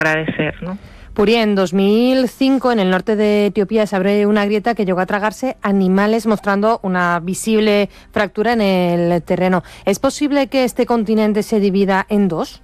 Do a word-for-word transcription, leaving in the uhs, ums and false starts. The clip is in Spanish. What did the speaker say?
agradecer, ¿no? Puri, en dos mil cinco en el norte de Etiopía se abre una grieta que llegó a tragarse animales, mostrando una visible fractura en el terreno. ¿Es posible que este continente se divida en dos?